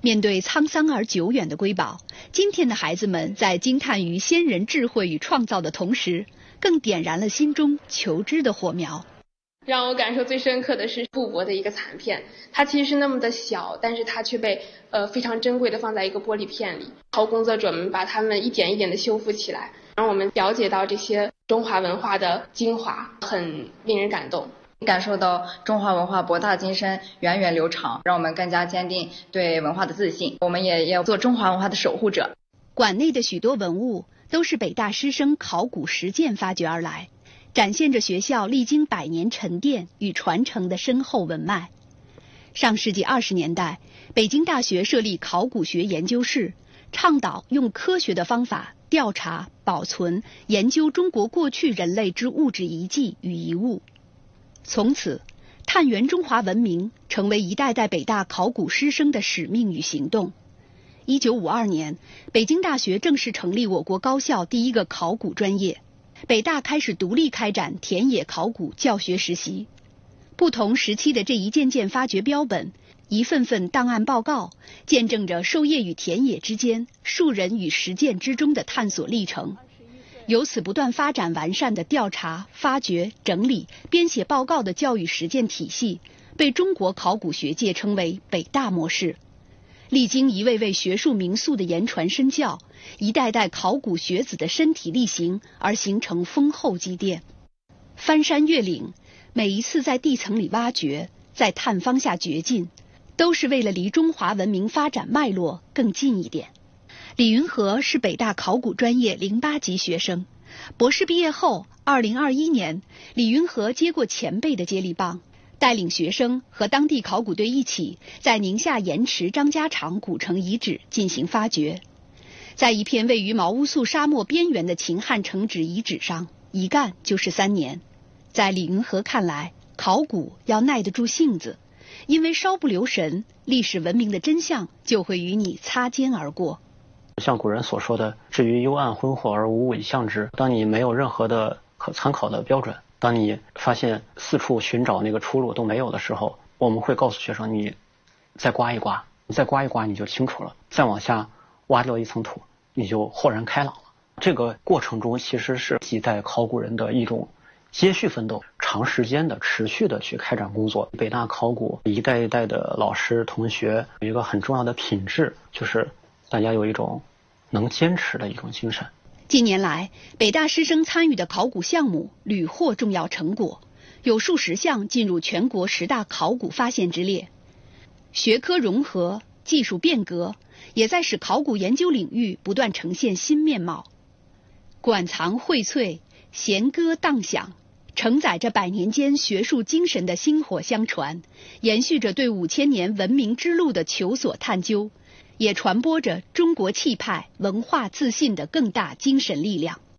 面对沧桑而久远的瑰宝，今天的孩子们在惊叹于先人智慧与创造的同时，更点燃了心中求知的火苗。 让我感受最深刻的是布帛的一个残片，它其实是那么的小，但是它却被非常珍贵的放在一个玻璃片里。考古工作者们把它们一点一点的修复起来，让我们了解到这些中华文化的精华，很令人感动。 感受到中华文化博大精深、源远流长，让我们更加坚定对文化的自信。我们也要做中华文化的守护者。 馆内的许多文物都是北大师生考古实践发掘而来，展现着学校历经100年沉淀与传承的深厚文脉。上世纪20年代，北京大学设立考古学研究室，倡导用科学的方法调查、保存、研究中国过去人类之物质遗迹与遗物。从此，探源中华文明成为一代代北大考古师生的使命与行动。1952年，北京大学正式成立我国高校第一个考古专业，北大开始独立开展田野考古教学实习。不同时期的这一件件发掘标本，一份份档案报告，见证着授业与田野之间、树人与实践之中的探索历程。由此不断发展完善的调查、发掘、整理、编写报告的教育实践体系，被中国考古学界称为北大模式。历经一位位学术名宿的言传身教，一代代考古学子的身体力行，而形成丰厚积淀。翻山越岭，每一次在地层里挖掘，在探方下掘进，都是为了离中华文明发展脉络更近一点。李云和是北大考古专业08级学生，博士毕业后，2021年，李云和接过前辈的接力棒，带领学生和当地考古队一起在宁夏盐池张家场古城遗址进行发掘。在一片位于毛乌素沙漠边缘的秦汉城址遗址上，一干就是3年。在李云和看来，考古要耐得住性子，因为稍不留神，历史文明的真相就会与你擦肩而过。 像古人所说的“至于幽暗昏惑而无伪象之”，当你没有任何的可参考的标准，当你发现四处寻找那个出路都没有的时候，我们会告诉学生，你再刮一刮，你再刮一刮，你就清楚了，再往下挖掉一层土，你就豁然开朗了。这个过程中其实是几代考古人的一种接续奋斗，长时间的持续的去开展工作。北大考古一代一代的老师同学有一个很重要的品质，就是大家有一种能坚持的一种精神。 近年来，北大师生参与的考古项目屡获重要成果，有数十项进入全国10大考古发现之列。学科融合、技术变革，也在使考古研究领域不断呈现新面貌。馆藏荟萃，弦歌荡响，承载着100年间学术精神的薪火相传，延续着对5000年文明之路的求索探究，也传播着中国气派、文化自信的更大精神力量。